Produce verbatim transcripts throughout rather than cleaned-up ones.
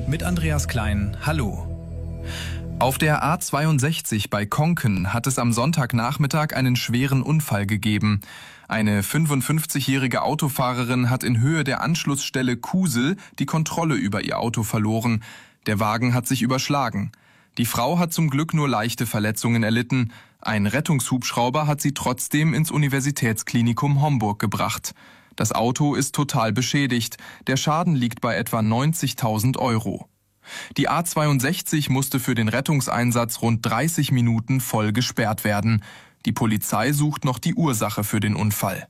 mit Andreas Klein. Hallo. Auf der A zweiundsechzig bei Konken hat es am Sonntagnachmittag einen schweren Unfall gegeben. Eine fünfundfünfzigjährige Autofahrerin hat in Höhe der Anschlussstelle Kusel die Kontrolle über ihr Auto verloren. Der Wagen hat sich überschlagen. Die Frau hat zum Glück nur leichte Verletzungen erlitten. Ein Rettungshubschrauber hat sie trotzdem ins Universitätsklinikum Homburg gebracht. Das Auto ist total beschädigt. Der Schaden liegt bei etwa neunzigtausend Euro. Die A zweiundsechzig musste für den Rettungseinsatz rund dreißig Minuten voll gesperrt werden. Die Polizei sucht noch die Ursache für den Unfall.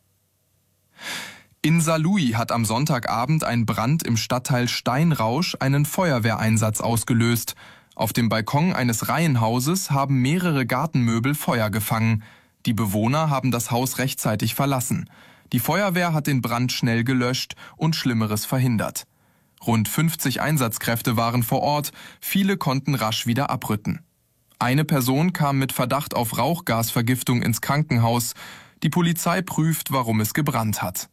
In Saarlouis hat am Sonntagabend ein Brand im Stadtteil Steinrausch einen Feuerwehreinsatz ausgelöst. Auf dem Balkon eines Reihenhauses haben mehrere Gartenmöbel Feuer gefangen. Die Bewohner haben das Haus rechtzeitig verlassen. Die Feuerwehr hat den Brand schnell gelöscht und Schlimmeres verhindert. Rund fünfzig Einsatzkräfte waren vor Ort, viele konnten rasch wieder abrücken. Eine Person kam mit Verdacht auf Rauchgasvergiftung ins Krankenhaus. Die Polizei prüft, warum es gebrannt hat.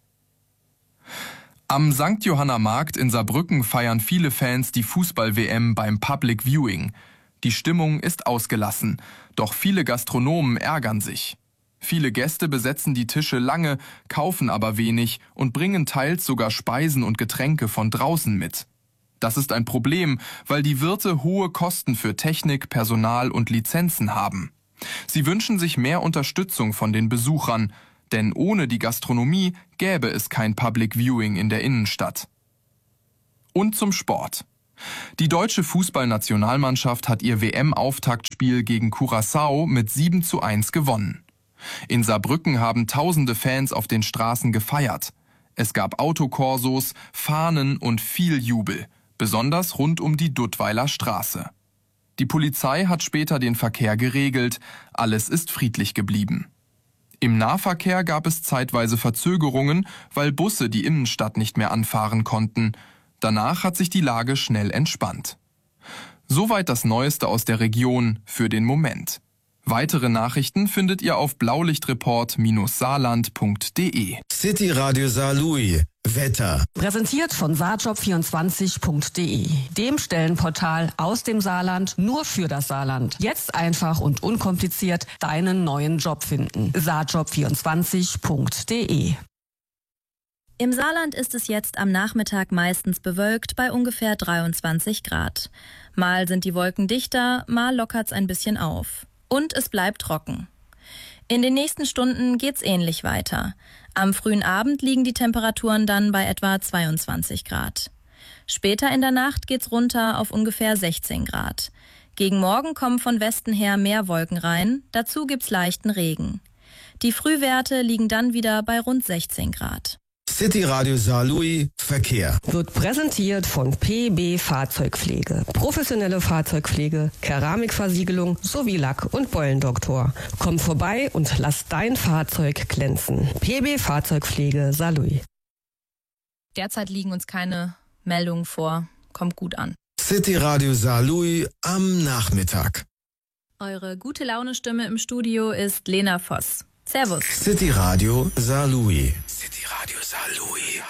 Am Sankt Johanna Markt in Saarbrücken feiern viele Fans die Fußball-W M beim Public Viewing. Die Stimmung ist ausgelassen, doch viele Gastronomen ärgern sich. Viele Gäste besetzen die Tische lange, kaufen aber wenig und bringen teils sogar Speisen und Getränke von draußen mit. Das ist ein Problem, weil die Wirte hohe Kosten für Technik, Personal und Lizenzen haben. Sie wünschen sich mehr Unterstützung von den Besuchern, denn ohne die Gastronomie gäbe es kein Public Viewing in der Innenstadt. Und zum Sport. Die deutsche Fußballnationalmannschaft hat ihr W M-Auftaktspiel gegen Curaçao mit sieben zu eins gewonnen. In Saarbrücken haben tausende Fans auf den Straßen gefeiert. Es gab Autokorsos, Fahnen und viel Jubel, besonders rund um die Duttweiler Straße. Die Polizei hat später den Verkehr geregelt, alles ist friedlich geblieben. Im Nahverkehr gab es zeitweise Verzögerungen, weil Busse die Innenstadt nicht mehr anfahren konnten. Danach hat sich die Lage schnell entspannt. Soweit das Neueste aus der Region für den Moment. Weitere Nachrichten findet ihr auf blaulichtreport Saarland punkt de. City Radio Saarlouis. Wetter. Präsentiert von saarjob vierundzwanzig punkt de, dem Stellenportal aus dem Saarland nur für das Saarland. Jetzt einfach und unkompliziert deinen neuen Job finden. saarjob vierundzwanzig punkt de. Im Saarland ist es jetzt am Nachmittag meistens bewölkt bei ungefähr dreiundzwanzig Grad. Mal sind die Wolken dichter, mal lockert's ein bisschen auf. Und es bleibt trocken. In den nächsten Stunden geht's ähnlich weiter. Am frühen Abend liegen die Temperaturen dann bei etwa zweiundzwanzig Grad. Später in der Nacht geht's runter auf ungefähr sechzehn Grad. Gegen Morgen kommen von Westen her mehr Wolken rein, dazu gibt's leichten Regen. Die Frühwerte liegen dann wieder bei rund sechzehn Grad. City Radio Saarlouis Verkehr. Wird präsentiert von P B Fahrzeugpflege. Professionelle Fahrzeugpflege, Keramikversiegelung sowie Lack- und Beulendoktor. Komm vorbei und lass dein Fahrzeug glänzen. P B Fahrzeugpflege Saarlouis. Derzeit liegen uns keine Meldungen vor. Kommt gut an. City Radio Saarlouis am Nachmittag. Eure gute Laune-Stimme im Studio ist Lena Voss. Servus. City Radio Saarlouis. City Radio Saarlouis.